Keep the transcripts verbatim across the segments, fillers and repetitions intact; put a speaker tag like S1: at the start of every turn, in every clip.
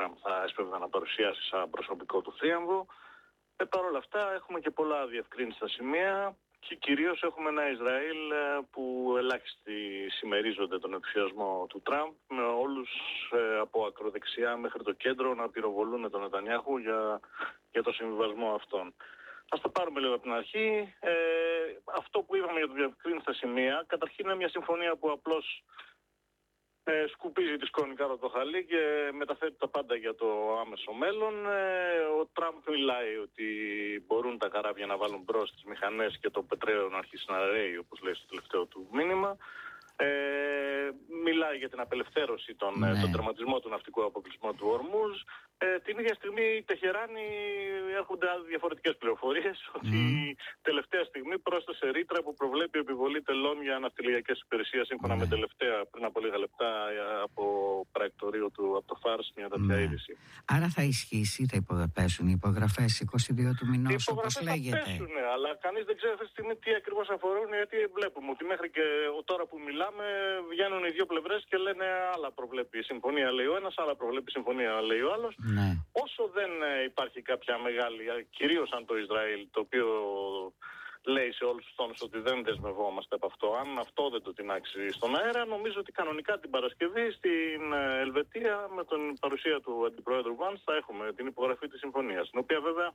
S1: Τραμπ θα έσπευε να παρουσιάσει σαν προσωπικό του θρίαμβο. Ε, Παρ' όλα αυτά έχουμε και πολλά διευκρίνηστα σημεία και κυρίως έχουμε ένα Ισραήλ που ελάχιστοι συμμερίζονται τον ενθουσιασμό του Τραμπ, με όλους ε, από ακροδεξιά μέχρι το κέντρο να πυροβολούν τον Νετανιάχου για, για το συμβιβασμό αυτόν. Ας το πάρουμε λίγο από την αρχή. Ε, αυτό που είπαμε για το διευκρίνηστα σημεία, καταρχήν είναι μια συμφωνία που απλώς Ε, σκουπίζει τη σκόνη κάτω από το χαλί και μεταθέτει τα πάντα για το άμεσο μέλλον. Ε, ο Τραμπ μιλάει ότι μπορούν τα καράβια να βάλουν μπρος τις μηχανές και το πετρέλαιο να αρχίσει να ρέει, όπως λέει στο τελευταίο του μήνυμα. Ε, μιλάει για την απελευθέρωση, των, ναι. τον τερματισμό του ναυτικού αποκλεισμού του Ορμούζ. Ε, την ίδια στιγμή η Τεχεράνη έρχονται διαφορετικές πληροφορίες mm. ότι τελευταία στιγμή πρόσθεσε ρήτρα που προβλέπει επιβολή τελών για ναυτιλιακές υπηρεσίες σύμφωνα mm. με τελευταία πριν από λίγα λεπτά από πρακτορείο του από το Φάρς μια τέτοια mm. είδηση.
S2: Άρα θα ισχύσει, θα υποπέσουν οι υπογραφές είκοσι δύο του μηνός όπως λέγεται.
S1: Θα πέσουν, αλλά κανείς δεν ξέρει αυτή τη στιγμή τι ακριβώς αφορούν, γιατί βλέπουμε ότι μέχρι και τώρα που μιλάμε βγαίνουν οι δύο πλευρές και λένε άλλα προβλέπει η συμφωνία λέει ο ένας, άλλα προβλέπει η συμφωνία λέει ο άλλος.
S2: Ναι.
S1: Όσο δεν υπάρχει κάποια μεγάλη, κυρίως αν το Ισραήλ, το οποίο λέει σε όλους τους τόνους ότι δεν δεσμευόμαστε από αυτό, αν αυτό δεν το τεινάξει στον αέρα, νομίζω ότι κανονικά την Παρασκευή στην Ελβετία με την παρουσία του Αντιπρόεδρου Βάνς θα έχουμε την υπογραφή της συμφωνίας, την οποία βέβαια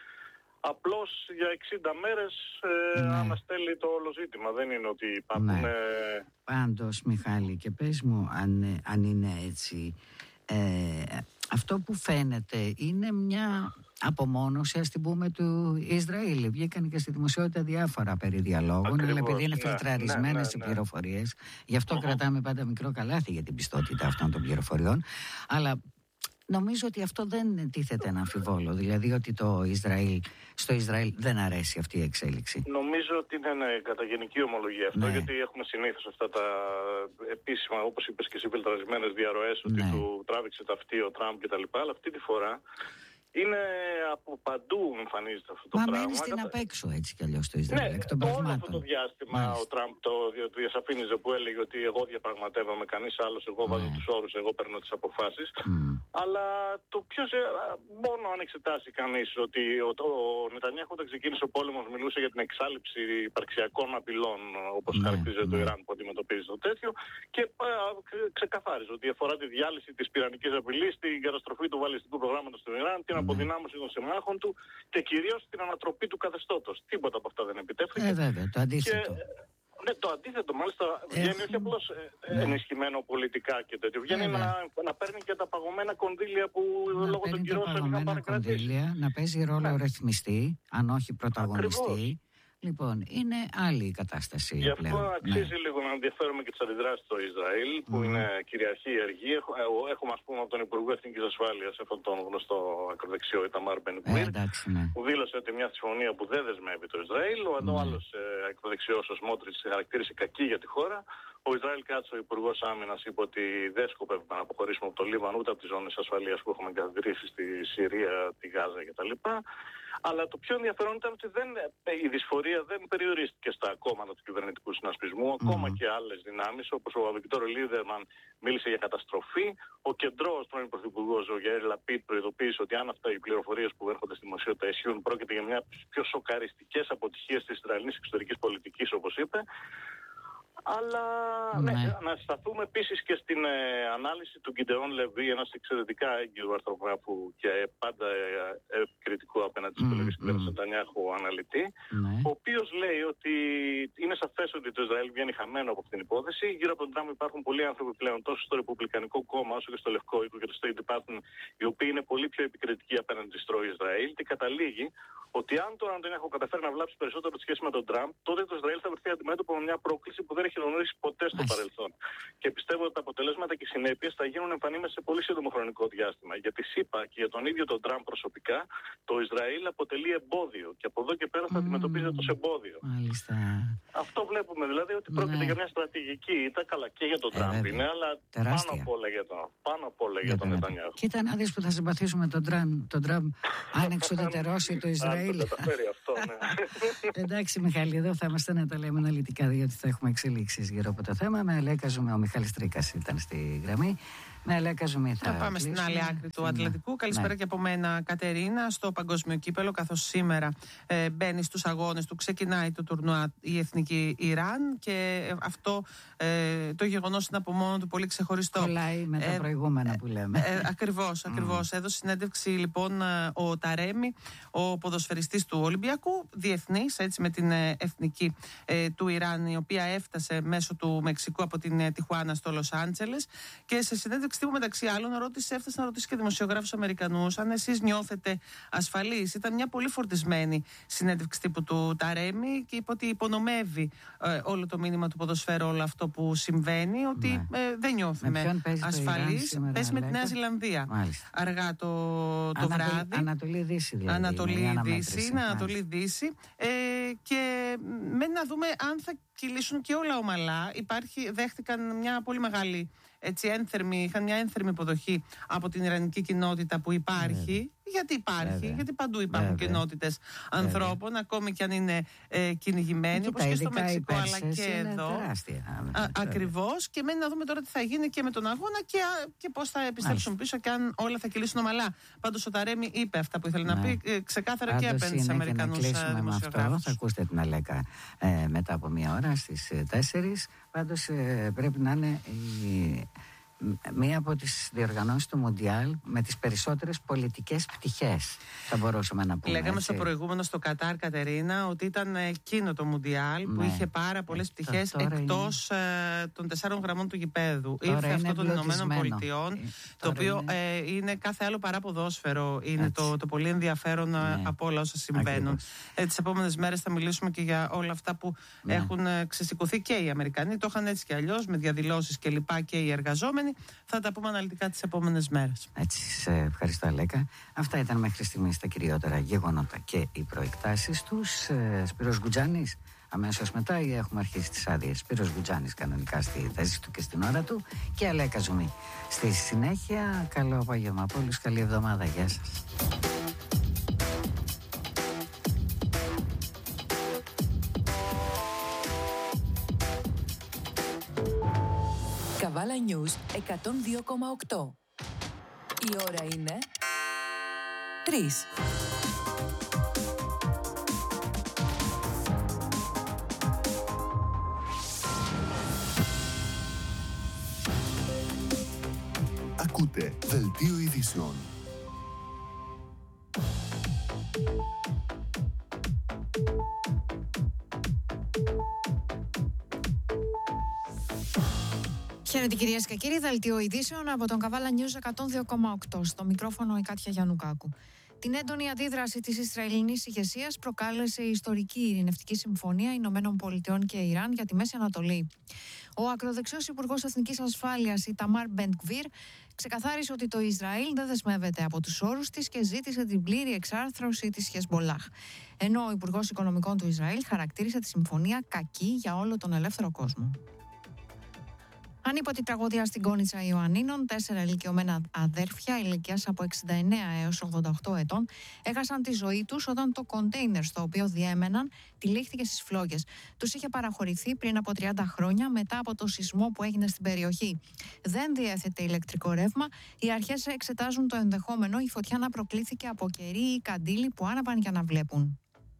S1: απλώς για εξήντα μέρες ε, ναι. αναστέλει το όλο ζήτημα. Δεν είναι ότι υπάρχουν...
S2: Ναι. Ε... Πάντως, Μιχάλη, και πες μου αν, αν είναι έτσι... Ε, αυτό που φαίνεται είναι μια απομόνωση, ας την πούμε, του Ισραήλ. Βγήκαν και στη δημοσιότητα διάφορα περί διαλόγων, ακριβώς, αλλά επειδή είναι ναι, φιλτραρισμένες ναι, ναι, οι ναι. πληροφορίες, γι' αυτό uh-huh. κρατάμε πάντα μικρό καλάθι για την πιστότητα αυτών των πληροφοριών. Αλλά νομίζω ότι αυτό δεν τίθεται ένα αμφιβόλο, δηλαδή ότι το Ισραήλ, στο Ισραήλ δεν αρέσει αυτή η εξέλιξη.
S1: Νομίζω ότι είναι ναι, κατά γενική ομολογία αυτό, ναι. γιατί έχουμε συνήθως αυτά τα επίσημα, όπως είπες και εσύ, φιλτραρισμένες διαρροές, ότι ναι. του τράβηξε ταυτί ο Τραμπ κτλ. Αλλά αυτή τη φορά είναι από παντού εμφανίζεται αυτό το
S2: Μα
S1: πράγμα.
S2: Μα μένει στην απ' έξω έτσι κι αλλιώς το Ισραήλ.
S1: Ναι,
S2: εκ των
S1: όλο αυτό το διάστημα Μάλιστα. ο Τραμπ το διασαφήνιζε που έλεγε ότι εγώ διαπραγματεύομαι, κανείς άλλος, εγώ βάζω ναι. τους όρους, εγώ παίρνω τις αποφάσεις. Mm. Αλλά το ποιος, μόνο αν εξετάσει κανείς ότι ο, ο Νετανιάχου όταν ξεκίνησε ο πόλεμος μιλούσε για την εξάλληψη υπαρξιακών απειλών, όπως ναι, χαρακτηρίζει ναι. το Ιράν που αντιμετωπίζει το τέτοιο, και α, ξεκαθάριζε ότι αφορά τη διάλυση της πυρηνικής απειλής, την καταστροφή του βαλιστικού προγράμματος του Ιράν, την αποδυνάμωση των συμμάχων του και κυρίως την ανατροπή του καθεστώτος. Τίποτα από αυτά δεν επιτεύχθηκε.
S2: Ε, βέβαια, το αντίθετο.
S1: Και, ναι, το αντίθετο μάλιστα βγαίνει Έχουν... όχι απλώς ε, ναι. ενισχυμένο πολιτικά και τέτοιο. Βγαίνει να, να παίρνει και τα παγωμένα κονδύλια που να λόγω των κυρώσεων είχαν παρακρατήσει.
S2: Να παίζει ρόλο ναι. ρυθμιστή, αν όχι πρωταγωνιστή. Ακριβώς. Λοιπόν, είναι άλλη η κατάσταση.
S1: Γι' αυτό
S2: πλέον.
S1: αξίζει
S2: ναι.
S1: λίγο να ενδιαφέρουμε και τις αντιδράσεις στο Ισραήλ, που mm. είναι κυριαρχή εργή. Έχουμε, ας πούμε, από τον Υπουργό Εθνικής Ασφάλειας, αυτόν τον γνωστό ακροδεξιό Ιταμάρ Μπεν-Γκβίρ, που δήλωσε ότι μια συμφωνία που δεν δεσμεύει το Ισραήλ. Ο mm. άλλος ε, ακροδεξιός, ο Σμότριτς, χαρακτήρισε κακή για τη χώρα. Ο Ισραήλ Κάτσο, ο Υπουργός Άμυνας, είπε ότι δεν σκοπεύουμε να αποχωρήσουμε από το Λίβανο ούτε από τις ζώνες ασφαλείας που έχουμε εγκαθιδρύσει στη Συρία, τη Γάζα κτλ. Αλλά το πιο ενδιαφέρον ήταν ότι δεν, η δυσφορία δεν περιορίστηκε στα κόμματα του κυβερνητικού συνασπισμού, mm-hmm. ακόμα και άλλες δυνάμεις, όπως ο Αβικτόρ Λίδερμαν μίλησε για καταστροφή. Ο κεντρός πρώην πρωθυπουργός, ο Γιαΐρ Λαπίτ, προειδοποίησε ότι αν αυτά οι πληροφορίες που έρχονται στη δημοσιότητα ισχύουν, πρόκειται για μια από τις πιο σοκαριστικές αποτυχίες της Ισραηλινής εξωτερικής πολιτικής, όπως είπε. Αλλά ναι. Ναι, να σταθούμε επίσης και στην ε, ανάλυση του Γκιντεόν Λεβί, ένας εξαιρετικά έγκυρο αρθρογράφου και πάντα ε, επικριτικό απέναντι στις επιλογές του Νετανιάχου αναλυτή, mm. ο οποίος λέει ότι είναι σαφές ότι το Ισραήλ βγαίνει χαμένο από αυτήν την υπόθεση. Γύρω από τον Τραμπ υπάρχουν πολλοί άνθρωποι πλέον τόσο στο Ρεπουμπλικανικό κόμμα όσο και στο Λευκό Οίκο και το State Department, οι οποίοι είναι πολύ πιο επικριτικοί απέναντι στο Ισραήλ, και καταλήγει ότι αν τώρα τον έχω καταφέρει να βλάψει περισσότερο τη σχέση με τον Τραμπ, τότε το Ισραήλ θα βρεθεί αντιμέτωπο με μια πρόκληση που δεν έχει γνωρίσει ποτέ στο παρελθόν. Και πιστεύω ότι τα αποτελέσματα και οι συνέπειες θα γίνουν εμφανίμες σε πολύ σύντομο χρονικό διάστημα. Γιατί ΣΥΠΑ και για τον ίδιο τον Τραμπ προσωπικά, το Ισραήλ αποτελεί εμπόδιο. Και από εδώ και πέρα θα mm. αντιμετωπίζεται ως εμπόδιο.
S2: Μάλιστα.
S1: Αυτό βλέπουμε δηλαδή, ότι πρόκειται ναι. για μια στρατηγική ήττα, καλά και για τον ε, Τραμπ είναι, αλλά
S2: τεράστια.
S1: πάνω απ' όλα για τον, πάνω απ' όλα για τον Νετανιάχου.
S2: Κοίτα να δεις που θα συμπαθήσουμε τον Τραμπ, τον Τραμπ αν εξουδετερώσει το Ισραήλ.
S1: Αυτό, ναι.
S2: Εντάξει, Μιχάλη, εδώ θα είμαστε να τα λέμε αναλυτικά, γιατί θα έχουμε εξελίξεις γύρω από το θέμα. Με Λέκαζουμε, ο Μιχάλης Τρίκας ήταν στη γραμμή. Ναι, Λέκα Ζουμί, θα
S3: να πάμε
S2: κλείσουμε.
S3: στην άλλη άκρη του Ατλαντικού. Καλησπέρα ναι. και από μένα, Κατερίνα. Στο παγκόσμιο κύπελο, καθώς σήμερα ε, μπαίνει στους αγώνες του, ξεκινάει το τουρνουά η Εθνική Ιράν και αυτό ε, το γεγονός είναι από μόνο του πολύ ξεχωριστό.
S2: Κολλάει με τα ε, προηγούμενα που λέμε.
S3: Ε, ε, ακριβώς, ακριβώς. Mm. Έδωσε συνέντευξη λοιπόν ο Ταρέμι, ο ποδοσφαιριστής του Ολυμπιακού, διεθνής, έτσι με την Εθνική ε, του Ιράν, η οποία έφτασε μέσω του Μεξικού από την ε, Τιχουάνα στο Λος Άντζελες, και σε συνέντευξη τύπου μεταξύ άλλων ρώτησε, έφτασε να ρωτήσει και δημοσιογράφους Αμερικανούς αν εσείς νιώθετε ασφαλείς. Ήταν μια πολύ φορτισμένη συνέντευξη τύπου του Ταρέμι και είπε ότι υπονομεύει ε, όλο το μήνυμα του ποδοσφαίρου, όλο αυτό που συμβαίνει, ότι ναι. ε, δεν νιώθουμε ασφαλείς. Παίζει με τη Νέα Ζηλανδία. Μάλιστα. Αργά το, το
S2: Ανατολ,
S3: βράδυ.
S2: Ανατολή-Δύση δηλαδή.
S3: Ανατολή-Δύση, Ανατολή-Δύση. Ε, και μένει να δούμε αν θα κυλήσουν και όλα ομαλά. Υπάρχει, δέχτηκαν μια πολύ μεγάλη, έτσι, ένθερμη, είχαν μια ένθερμη υποδοχή από την ιρανική κοινότητα που υπάρχει. Βέβαια. Γιατί υπάρχει, Βέβαια. γιατί παντού υπάρχουν κοινότητες ανθρώπων, Βέβαια. ακόμη και αν είναι ε, κυνηγημένοι, όπως και στο Μεξικό αλλά και εδώ. Ακριβώς. Και μένει να δούμε τώρα τι θα γίνει και με τον αγώνα και, και πώς θα επιστρέψουν πίσω και αν όλα θα κυλήσουν ομαλά. Πάντως ο Ταρέμι είπε αυτά που ήθελε ναι. να πει, ε, ξεκάθαρα. Πάντως και απέναντι στους Αμερικανούς δημοσιογράφους.
S2: Θα ακούσετε την Αλέκα ε, μετά από μία ώρα στις τέσσερις. Πάντως ε, πρέπει να είναι η, μία από τις διοργανώσεις του Μουντιάλ με τις περισσότερες πολιτικές πτυχές, θα μπορούσαμε να πούμε.
S3: Λέγαμε έτσι. Στο προηγούμενο στο Κατάρ, Κατερίνα, ότι ήταν εκείνο το Μουντιάλ ναι. που είχε πάρα πολλές πτυχές εκτός είναι... των τεσσάρων γραμμών του γηπέδου. Ήρθε αυτό των Ηνωμένων Πολιτειών, ε, το οποίο είναι... Ε, είναι κάθε άλλο παρά ποδόσφαιρο. Είναι το, το πολύ ενδιαφέρον ναι. από όλα όσα συμβαίνουν. Ε, τις επόμενες μέρες θα μιλήσουμε και για όλα αυτά που ναι. έχουν ε, ξεσηκωθεί και οι Αμερικανοί. Το είχαν έτσι κι αλλιώς, με διαδηλώσεις και λοιπά, και οι εργαζόμενοι. Θα τα πούμε αναλυτικά τις επόμενες μέρες.
S2: Έτσι, σε ευχαριστώ, Αλέκα. Αυτά ήταν μέχρι στιγμής τα κυριότερα γεγονότα και οι προεκτάσεις τους. Ε, Σπύρος Γκουτζάνης, αμέσως μετά έχουμε αρχίσει τις άδειες. Σπύρος Γκουτζάνης κανονικά στη θέση του και στην ώρα του και Αλέκα Ζουμί. Στη συνέχεια, καλό απόγευμα από όλους, καλή εβδομάδα. Γεια σας.
S4: Καβάλα News εκατόν δύο κόμμα οκτώ. Η ώρα είναι τρεις.
S5: Ακούτε Δελτίο Ειδήσεων.
S6: Χαίρετε κυρίες και κύριοι, Δελτίο Ειδήσεων από τον Καβάλα News εκατόν δύο κόμμα οκτώ. Στο μικρόφωνο η Κάτια Γιαννουκάκου. Την έντονη αντίδραση της Ισραηλινής ηγεσίας προκάλεσε η ιστορική ειρηνευτική συμφωνία Ηνωμένων Πολιτειών και Ιράν για τη Μέση Ανατολή. Ο ακροδεξιός Υπουργός Εθνικής Ασφάλειας, η Ταμάρ Μπεντ-Γκβίρ, ξεκαθάρισε ότι το Ισραήλ δεν δεσμεύεται από τους όρους της και ζήτησε την πλήρη εξάρθρωση της Χεσμολάχ. Ενώ ο Υπουργός Οικονομικών του Ισραήλ χαρακτήρισε τη συμφωνία κακή για όλο τον ελεύθερο κόσμο. Ανίποτη τραγωδία στην Κόνιτσα Ιωαννίνων, τέσσερα ηλικιωμένα αδέρφια ηλικίας από εξήντα εννέα έως ογδόντα οκτώ ετών έχασαν τη ζωή τους όταν το κοντέινερ στο οποίο διέμεναν τυλίχθηκε στις φλόγες. Τους είχε παραχωρηθεί πριν από τριάντα χρόνια μετά από το σεισμό που έγινε στην περιοχή. Δεν διέθετε ηλεκτρικό ρεύμα. Οι αρχές εξετάζουν το ενδεχόμενο η φωτιά να προκλήθηκε από κερί ή καντήλι που άναβαν για να βλέπουν.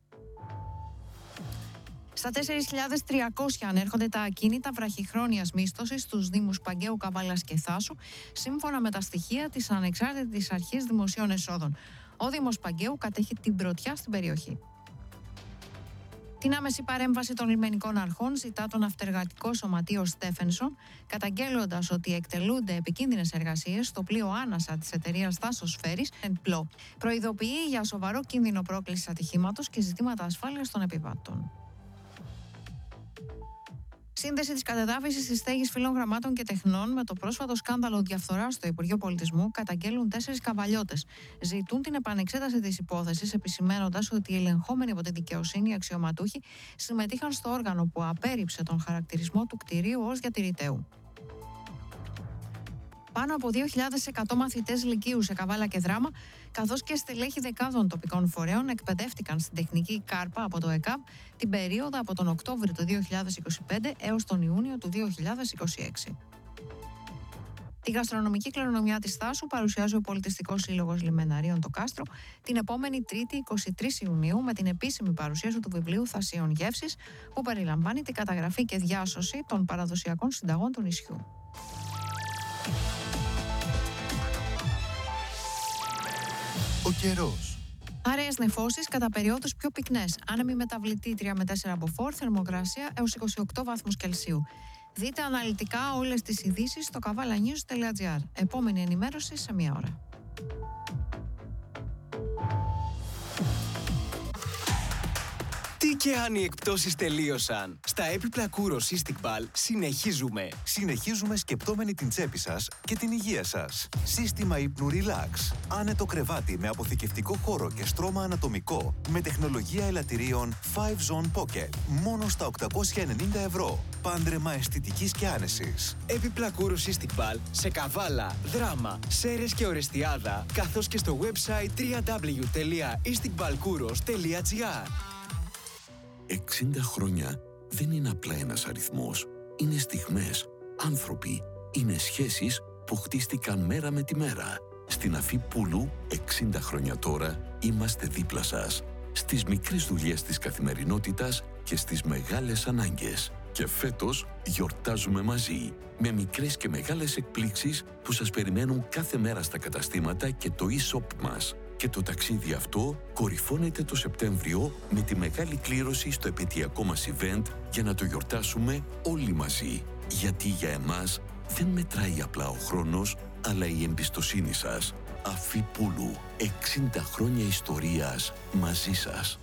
S6: Στα τέσσερις χιλιάδες τριακόσια ανέρχονται τα ακίνητα βραχυχρόνιας μίσθωσης στους Δήμους Παγκαίου, Καβάλας και Θάσου, σύμφωνα με τα στοιχεία της Ανεξάρτητης Αρχής Δημοσίων Εσόδων. Ο Δήμος Παγκαίου κατέχει την πρωτιά στην περιοχή. Την άμεση παρέμβαση των λιμενικών αρχών ζητά το ναυτεργατικό σωματείο Στέφενσον, καταγγέλλοντας ότι εκτελούνται επικίνδυνες εργασίες στο πλοίο Άνασα της εταιρείας Θάσος Φέρης εν Πλό. Προειδοποιεί για σοβαρό κίνδυνο πρόκλησης ατυχήματος και ζητήματα ασφάλειας των επιβάτων. Σύνδεση της κατεδάφισης της στέγης φυλών γραμμάτων και τεχνών με το πρόσφατο σκάνδαλο διαφθοράς στο Υπουργείο Πολιτισμού καταγγέλουν τέσσερις καβαλιώτες. Ζητούν την επανεξέταση της υπόθεσης, επισημαίνοντας ότι οι ελεγχόμενοι από τη δικαιοσύνη αξιωματούχοι συμμετείχαν στο όργανο που απέρριψε τον χαρακτηρισμό του κτηρίου ως διατηρηταίου. Πάνω από δύο χιλιάδες εκατό μαθητές λυκείου σε Καβάλα και Δράμα, καθώς και στελέχη δεκάδων τοπικών φορέων εκπαιδεύτηκαν στην τεχνική Κάρπα από το ΕΚΑΒ την περίοδο από τον Οκτώβριο του δύο χιλιάδες είκοσι πέντε έως τον Ιούνιο του δύο χιλιάδες είκοσι έξι. Τη γαστρονομική κληρονομιά της Θάσου παρουσιάζει ο Πολιτιστικός Σύλλογος Λιμεναρίων το Κάστρο την επόμενη Τρίτη εικοστή τρίτη Ιουνίου με την επίσημη παρουσίαση του βιβλίου Θασίων Γεύσης, που περιλαμβάνει την καταγραφή και διάσωση των παραδοσιακών συνταγών του νησιού.
S5: Ο καιρός.
S6: Άραιες νεφώσεις, κατά περιόδους πιο πυκνές. Άνεμη μεταβλητή τρία με τέσσερα από φορ, θερμοκρασία έως είκοσι οκτώ βαθμούς Κελσίου. Δείτε αναλυτικά όλες τις ειδήσεις στο καβάλα-news τελεία τζι άρ. Επόμενη ενημέρωση σε μία ώρα.
S7: Τι και αν οι εκπτώσεις τελείωσαν. Στα έπιπλα Kouros Istikbal συνεχίζουμε.
S8: Συνεχίζουμε σκεπτόμενοι την τσέπη σας και την υγεία σας. Σύστημα ύπνου Relax. Άνετο κρεβάτι με αποθηκευτικό χώρο και στρώμα ανατομικό. Με τεχνολογία ελαττηρίων φάιβ Zone Pocket. Μόνο στα οκτακόσια ενενήντα ευρώ. Πάντρεμα αισθητικής και άνεσης.
S7: Έπιπλα Kouros Istikbal σε Καβάλα, Δράμα, Σέρρες και Ορεστιάδα, καθώς και στο website double-u double-u double-u τελεία istikbalkouros τελεία τζι άρ.
S9: εξήντα χρόνια δεν είναι απλά ένας αριθμός. Είναι στιγμές, άνθρωποι, είναι σχέσεις που χτίστηκαν μέρα με τη μέρα. Στην Αφή Πούλου, εξήντα χρόνια τώρα, είμαστε δίπλα σας. Στις μικρές δουλειές της καθημερινότητας και στις μεγάλες ανάγκες. Και φέτος γιορτάζουμε μαζί, με μικρές και μεγάλες εκπλήξεις που σας περιμένουν κάθε μέρα στα καταστήματα και το e-shop μας. Και το ταξίδι αυτό κορυφώνεται το Σεπτέμβριο με τη μεγάλη κλήρωση στο επαιτειακό μας event για να το γιορτάσουμε όλοι μαζί. Γιατί για εμάς δεν μετράει απλά ο χρόνος, αλλά η εμπιστοσύνη σας. Αφή Πούλου, εξήντα χρόνια ιστορίας μαζί σας.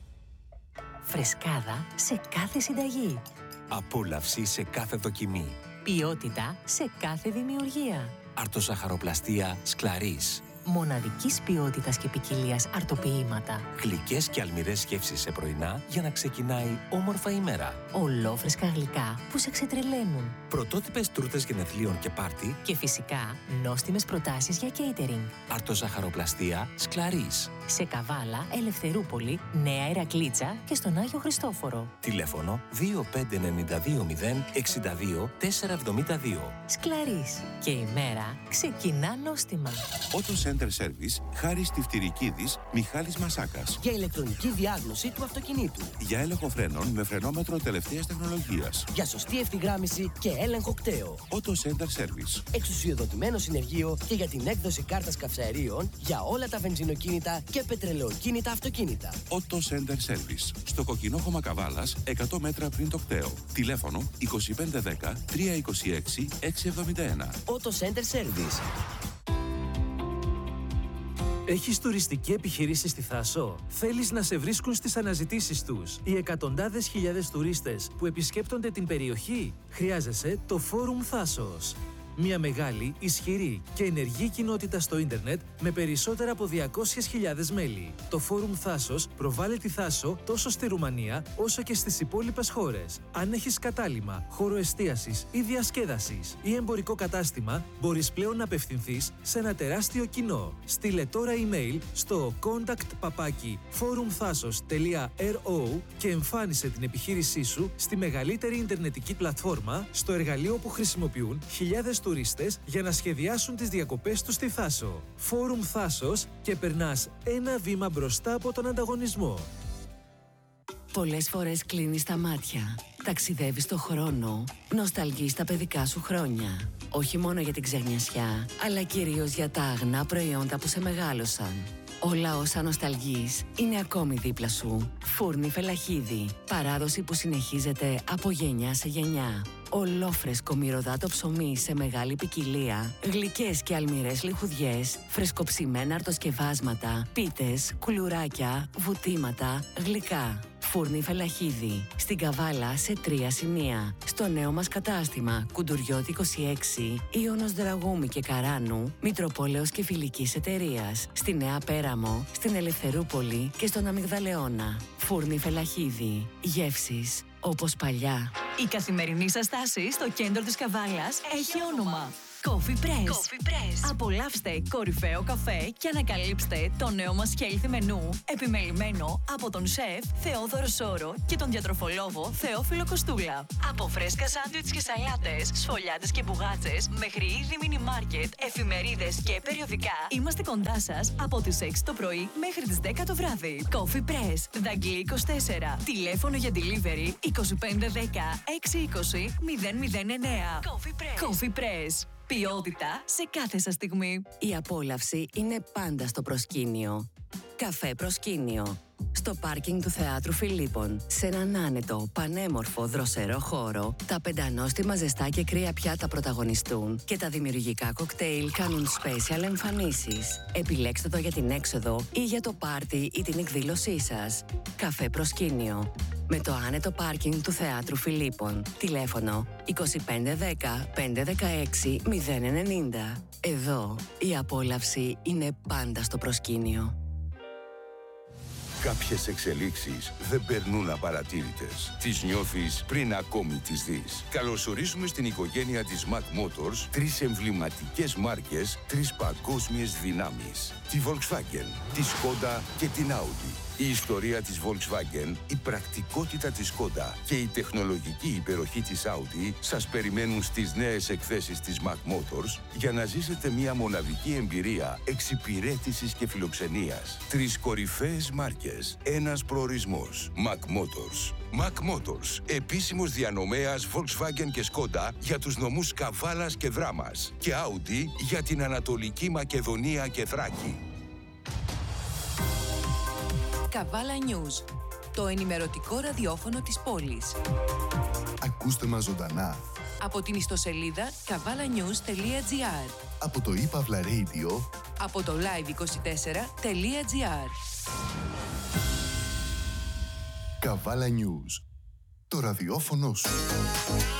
S10: Φρεσκάδα σε κάθε συνταγή.
S11: Απόλαυση σε κάθε δοκιμή.
S10: Ποιότητα σε κάθε δημιουργία.
S11: Αρτοζαχαροπλαστία Σκλαρίς.
S10: Μοναδικής ποιότητας και ποικιλίας αρτοποιήματα.
S11: Γλυκές και αλμυρές γεύσεις σε πρωινά για να ξεκινάει όμορφα η μέρα.
S10: Ολόφρεσκα γλυκά που σε ξετρελαίνουν.
S11: Πρωτότυπες τούρτες γενεθλίων και πάρτι.
S10: Και φυσικά νόστιμες προτάσεις για catering.
S11: Αρτοζαχαροπλαστία Σκλαρίς.
S10: Σε Καβάλα, Ελευθερούπολη, Νέα Ηρακλήτσα και στον Άγιο Χριστόφορο.
S11: Τηλέφωνο δύο πέντε εννιά δύο μηδέν εξήντα δύο τετρακόσια εβδομήντα δύο.
S10: Σκλαρίς. Και η μέρα ξεκινά νόστιμα.
S12: Auto Center Service, Χάρης Τυφτυρικίδης, Μιχάλης Μασάκας.
S13: Για ηλεκτρονική διάγνωση του αυτοκινήτου.
S12: Για έλεγχο φρένων με φρενόμετρο τελευταίας τεχνολογίας.
S13: Για σωστή ευθυγράμμιση και έλεγχο κταίο.
S12: Auto Center Service.
S13: Εξουσιοδοτημένο συνεργείο και για την έκδοση κάρτας καυσαερίων για όλα τα βενζινοκίνητα και πετρελαιοκίνητα αυτοκίνητα.
S12: Auto Center Service. Στο Κοκκινόχωμα Καβάλας, εκατό μέτρα πριν το κταίο. Τηλέφωνο είκοσι πέντε δέκα τριακόσια είκοσι έξι εξακόσια εβδομήντα ένα.
S13: Auto Center Service.
S14: Έχεις τουριστική επιχειρήση στη Θάσο? Θέλεις να σε βρίσκουν στις αναζητήσεις τους οι εκατοντάδες χιλιάδες τουρίστες που επισκέπτονται την περιοχή? Χρειάζεσαι το Φόρουμ Θάσος. Μια μεγάλη, ισχυρή και ενεργή κοινότητα στο ίντερνετ με περισσότερα από διακόσιες χιλιάδες μέλη. Το Φόρουμ Θάσος προβάλλει τη Θάσο τόσο στη Ρουμανία όσο και στις υπόλοιπες χώρες. Αν έχεις κατάλημα, χώρο εστίασης ή διασκέδασης ή εμπορικό κατάστημα, μπορείς πλέον να απευθυνθείς σε ένα τεράστιο κοινό. Στείλε τώρα email στο contact παπάκι forumthasos τελεία ρο και εμφάνισε την επιχείρησή σου στη μεγαλύτερη ιντερνετική πλατφόρμα, στο εργαλείο που χρησιμοποιούν χιλιάδες τουρίστες για να σχεδιάσουν τις διακοπές τους στη Θάσο. Φόρουμ Θάσος και περνάς ένα βήμα μπροστά από τον ανταγωνισμό.
S15: Πολλές φορές κλείνεις τα μάτια, ταξιδεύεις το χρόνο, νοσταλγείς τα παιδικά σου χρόνια. Όχι μόνο για την ξενιασιά, αλλά κυρίως για τα αγνά προϊόντα που σε μεγάλωσαν. Όλα όσα νοσταλγείς είναι ακόμη δίπλα σου. Φούρνη Φελαχίδη. Παράδοση που συνεχίζεται από γενιά σε γενιά. Ολόφρεσκο μυρωδάτο ψωμί σε μεγάλη ποικιλία. Γλυκές και αλμυρές λιχουδιές. Φρεσκοψημένα αρτοσκευάσματα. Πίτες, κουλουράκια, βουτήματα, γλυκά. Φούρνη Φελαχίδη. Στην Καβάλα σε τρία σημεία. Στο νέο μας κατάστημα Κουντουριώτη είκοσι έξι, Ιωνος Δραγούμη και Καράνου, Μητροπόλεως και Φιλικής Εταιρείας. Στη Νέα Πέραμο, στην Ελευθερούπολη και στον Αμυγδαλεώνα. Φούρνη Φελαχίδη. Γεύσεις όπως παλιά.
S16: Η καθημερινή σας στάση στο κέντρο της Καβάλας έχει όνομα. Coffee Press. Coffee Press. Απολαύστε κορυφαίο καφέ και ανακαλύψτε το νέο μας healthy μενού, επιμελημένο από τον σεφ Θεόδωρο Σόρο και τον διατροφολόγο Θεόφιλο Κοστούλα. Από φρέσκα σάντουιτς και σαλάτες, σφολιάτες και μπουγάτσες, μέχρι είδη μίνι μάρκετ, εφημερίδες και περιοδικά, είμαστε κοντά σας από τις έξι το πρωί μέχρι τις δέκα το βράδυ. Coffee Press, Δαγκλή είκοσι τέσσερα. Τηλέφωνο για delivery είκοσι πέντε δέκα έξι είκοσι μηδέν μηδέν εννέα. Coffee Press. Coffee Press. Ποιότητα σε κάθε σας στιγμή.
S15: Η απόλαυση είναι πάντα στο προσκήνιο. Καφέ Προσκήνιο. Στο πάρκινγκ του Θεάτρου Φιλίππων, σε έναν άνετο, πανέμορφο, δροσερό χώρο, τα πεντανόστιμα ζεστά και κρύα πιάτα πρωταγωνιστούν και τα δημιουργικά κοκτέιλ κάνουν special εμφανίσεις. Επιλέξτε το για την έξοδο ή για το πάρτι ή την εκδήλωσή σας. Καφέ Προσκήνιο. Με το άνετο πάρκινγκ του Θεάτρου Φιλίππων. Τηλέφωνο είκοσι πέντε δέκα πεντακόσια δεκαέξι μηδέν ενενήντα. Εδώ η απόλαυση είναι πάντα στο προσκήνιο.
S17: Κάποιες εξελίξεις δεν περνούν απαρατήρητες. Τις νιώθεις πριν ακόμη τις δεις. Καλωσορίζουμε στην οικογένεια της Mac Motors τρεις εμβληματικές μάρκες, τρεις παγκόσμιες δυνάμεις. Τη Volkswagen, τη Skoda και την Audi. Η ιστορία της Volkswagen, η πρακτικότητα της Skoda και η τεχνολογική υπεροχή της Audi σας περιμένουν στις νέες εκθέσεις της Mac Motors για να ζήσετε μια μοναδική εμπειρία εξυπηρέτησης και φιλοξενίας. Τρεις κορυφαίες μάρκες, ένας προορισμός. Mac Motors. Mac Motors, επίσημος διανομέας Volkswagen και Skoda για τους νομούς Καβάλας και Δράμας και Audi για την Ανατολική Μακεδονία και Θράκη.
S4: Καβάλα News, το ενημερωτικό ραδιόφωνο της πόλης.
S5: Ακούστε μας ζωντανά
S4: Από την ιστοσελίδα καβάλα-news τελεία τζι άρ,
S5: από το ePavla Radio,
S4: από το live είκοσι τέσσερα τελεία τζι άρ.
S5: Καβάλα News, το ραδιόφωνο σου.